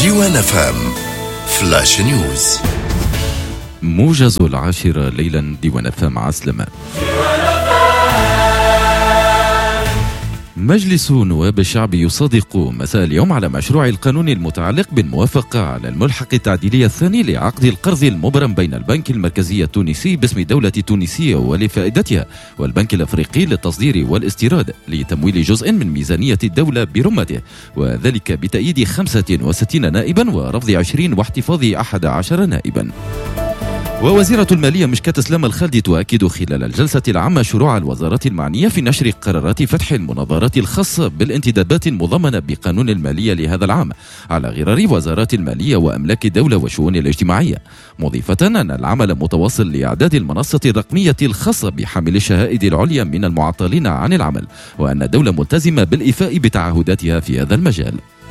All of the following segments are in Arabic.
ديوان FM فلاش نيوز. موجز 10 ليلا ديوان FM عسلمة. مجلس نواب الشعب يصادق مساء اليوم على مشروع القانون المتعلق بالموافقة على الملحق التعديلي الثاني لعقد القرض المبرم بين البنك المركزي التونسي باسم الدولة التونسية ولفائدتها والبنك الأفريقي للتصدير والاستيراد لتمويل جزء من ميزانية الدولة برمته، وذلك بتأييد 65 نائبا ورفض 20 واحتفاظ 11 نائبا. ووزيرة المالية مشكات سلام الخالدي تؤكد خلال الجلسة العامة شروع الوزارات المعنية في نشر قرارات فتح المناظرات الخاصة بالانتدابات المضمنة بقانون المالية لهذا العام على غرار وزارات المالية وأملاك الدولة والشؤون الاجتماعية، مضيفة أن العمل متواصل لإعداد المنصة الرقمية الخاصة بحامل الشهائد العليا من المعطلين عن العمل، وأن الدولة ملتزمة بالإيفاء بتعهداتها في هذا المجال.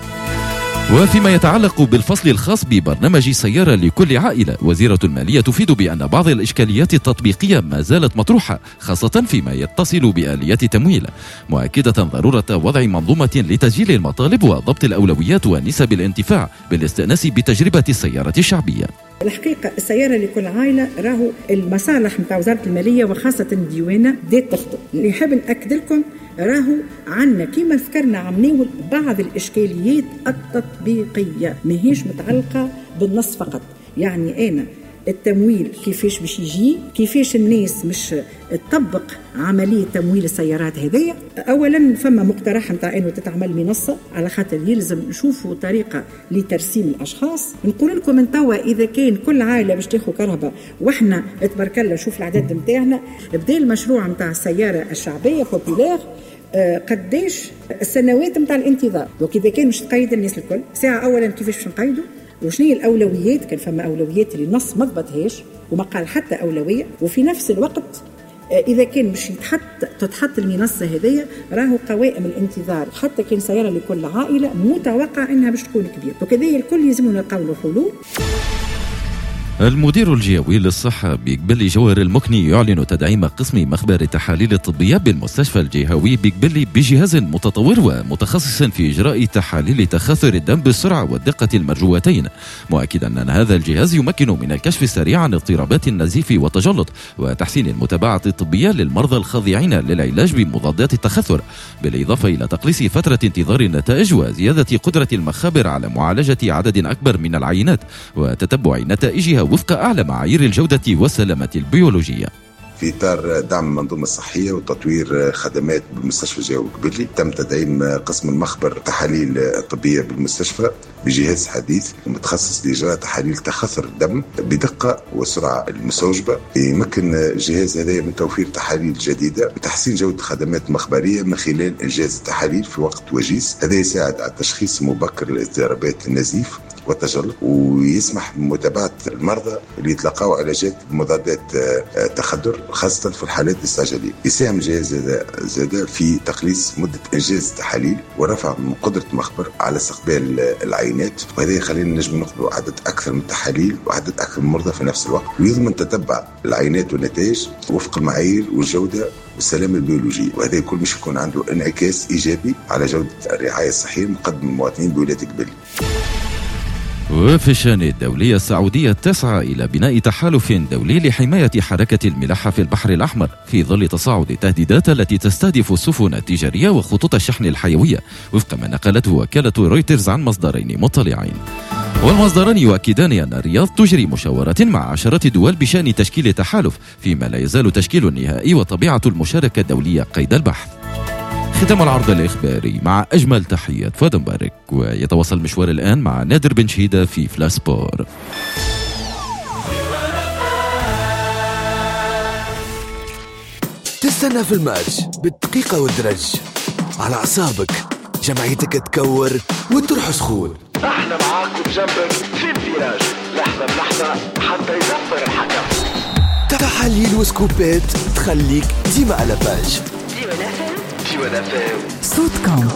وفيما يتعلق بالفصل الخاص ببرنامج سيارة لكل عائلة، وزيرة المالية تفيد بأن بعض الإشكاليات التطبيقية ما زالت مطروحة خاصة فيما يتصل بآليات التمويل، مؤكدة ضرورة وضع منظومة لتسجيل المطالب وضبط الأولويات ونسب الانتفاع بالاستئناس بتجربة السيارة الشعبية. الحقيقة السيارة لكل عائلة راهو المصالح متاع وزارة المالية وخاصة الديوانة ديت تخطئ. اللي يحب نأكد لكم راهو عنا كما ذكرنا عمناول بعض الإشكاليات التطبيقية ماهيش متعلقة بالنص فقط، يعني أنا التمويل كيفاش باش يجي، كيفاش الناس مش تطبق عملية تمويل السيارات هذية. أولا فما مقترح متاع أنه تتعمل منصة على خاطر يلزم نشوفوا طريقة لترسيم الأشخاص. نقول لكم من توا إذا كان كل عائلة باش تاخذ كهرباء وإحنا تبارك الله نشوف العدد متاعنا، بدأ المشروع متاع السيارة الشعبية بوبولار قديش السنوات متاع الانتظار. وكذا كان مش تقيد الناس الكل ساعة، أولا كيفاش باش نقيدوا وشنو هي الأولويات، كان فما أولويات اللي النص ما ضبطهاش وما قال حتى أولوية. وفي نفس الوقت إذا كان مش تتحط المنصة هذية راهو قوائم الانتظار حتى كان سيارة لكل عائلة متوقع إنها باش تكون كبيرة، وكذا الكل يلزمنا نلقاو حلول. المدير الجهوي للصحة بقبلي جوهر المكني يعلن تدعيم قسم مخبر التحاليل الطبية بالمستشفى الجهوي بقبلي بجهاز متطور ومتخصص في إجراء تحاليل تخاثر الدم بالسرعة والدقة المرجوتين، مؤكدا أن هذا الجهاز يمكن من الكشف السريع عن اضطرابات النزيف والتجلط وتحسين المتابعة الطبية للمرضى الخاضعين للعلاج بمضادات التخثر، بالإضافة إلى تقليص فترة انتظار النتائج وزيادة قدرة المخابر على معالجة عدد أكبر من العينات وتتبع نتائجها وفق أعلى معايير الجودة والسلامة البيولوجية. في إطار دعم المنظومة الصحية وتطوير خدمات بالمستشفى الجهوي قبلي، تم تدعيم قسم المخبر التحاليل الطبية بالمستشفى بجهاز حديث متخصص لإجراء تحاليل تخثر الدم بدقة وسرعة المستوجبة. يمكن الجهاز هذا من توفير تحاليل جديدة وتحسين جودة خدمات مخبرية من خلال إنجاز التحاليل في وقت وجيز. هذا يساعد على التشخيص المبكر لاضطرابات النزيف والتجلط ويسمح بمتابعة المرضى اللي يتلقاو علاجات بمضادات تخدر خاصة في الحالات الاستعجالية. يساهم الجهاز هذا في تقليص مدة إنجاز التحاليل ورفع من قدرة المخبر على استقبال العينات، وهذا يخلينا نجم نقبل عدد أكثر من التحاليل وعدد أكثر من المرضى في نفس الوقت، ويضمن تتبع العينات والنتائج وفق المعايير والجودة والسلامة البيولوجية، وهذا الكل مش يكون عنده انعكاس إيجابي على جودة الرعاية الصحية مقدم المواطنين بولاية قبلي. وفي الشأن الدولي، السعودية تسعى إلى بناء تحالف دولي لحماية حركة الملاحة في البحر الأحمر في ظل تصاعد التهديدات التي تستهدف السفن التجارية وخطوط الشحن الحيوية، وفق ما نقلته وكالة رويترز عن مصدرين مطلعين. والمصدران يؤكدان أن الرياض تجري مشاورات مع عشرات الدول بشأن تشكيل تحالف، فيما لا يزال تشكيل النهائي وطبيعة المشاركة الدولية قيد البحث. ختام العرض الإخباري مع أجمل تحيات فؤاد مبارك، ويتواصل مشوار الآن مع نادر بن شهيدة في فلاش سبور. تستنى في الماتش بالدقيقة والدرج على أعصابك، جمعيتك تكور وتروح سخون. احنا معاكم جنبك في الفراج لحظة بلحظة حتى يزفر الحكم. تحاليل وسكوبات تخليك ديما على باج. ديوان FM صوتكم.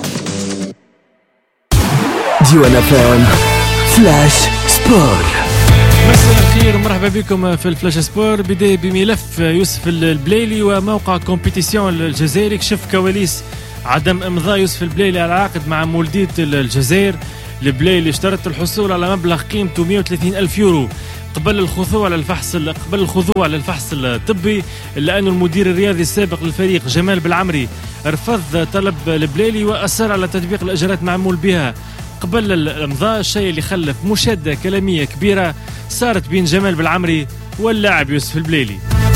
ديوان FM فلاش سبور. مساء الخير ومرحبا بكم في الفلاش سبور. بداية بملف يوسف البليلي وموقع كومبيتيسيون الجزائري كشف كواليس عدم إمضاء يوسف البليلي على عقد مع مولودية الجزائر. البليلي اشترط الحصول على مبلغ قيمته 130 ألف يورو قبل الخضوع للفحص الطبي، إلا أن المدير الرياضي السابق للفريق جمال بالعمري رفض طلب البليلي وأصر على تطبيق الإجراءات معمول بها قبل الإمضاء، الشيء اللي خلف مشادة كلامية كبيرة صارت بين جمال بالعمري واللاعب يوسف البليلي.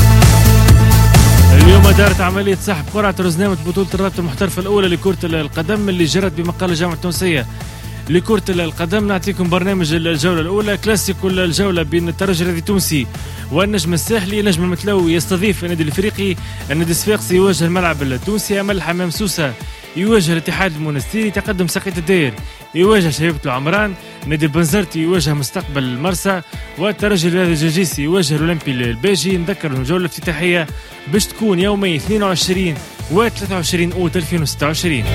اليوم دارت عملية سحب قرعة رزنامة بطولة الرابطة المحترفة الأولى لكرة القدم اللي جرت بمقر الجامعة التونسية لكرة القدم. نعطيكم برنامج الجولة الأولى. كلاسيكو الجولة بين الترجي الرياضي التونسي والنجم الساحلي. النجم المتلوي يستضيف النادي الافريقي، النادي الصفاقسي يواجه الملعب التونسي، أمل حمام سوسة يواجه الاتحاد المنستيري، تقدم سقيط الدير يواجه شبيبة العمران، نادي البنزرتي يواجه مستقبل المرسى، والترجي الرياضي الجاجيسي يواجه الأولمبي الباجي. نذكر الجولة الافتتاحية باش تكون يومي 22 و 23 أوت 2026.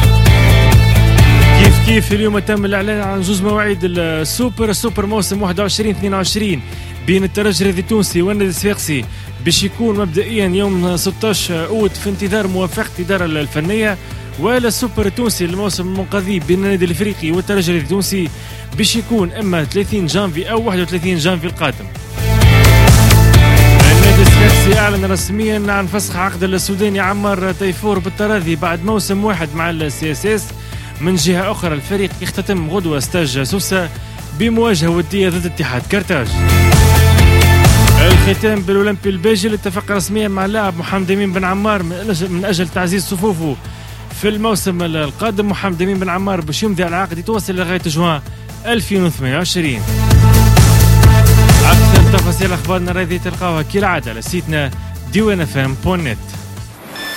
كيف اليوم تم الإعلان عن جوز مواعيد السوبر موسم 21-22 بين الترجي الرياضي التونسي والنادي الصفاقسي، باش يكون مبدئيا يوم 16 أوت في انتظار موافقة الإدارة الفنية، ولا السوبر التونسي الموسم المنقذي بين النادي الافريقي والترجي الرياضي التونسي باش يكون اما 30 جانفي او 31 جانفي القادم. النادي الصفاقسي اعلن رسميا عن فسخ عقد السوداني عمار تيفور بالتراضي بعد موسم واحد مع السي اس اس. من جهه اخرى الفريق يختتم غدوه ستاج سوسه بمواجهه وديه ضد اتحاد كرتاج. الختام بالاولمبي الباجي اللي اتفق رسميا مع اللاعب محمد امين بن عمار من اجل تعزيز صفوفه في الموسم القادم. محمد امين بن عمار باش يمضي على عقد يتواصل لغايه جوان 2028. اكثر تفاصيل اخبارنا الرياضيه تلقاوها كالعاده على سيتنا diwanfm.net.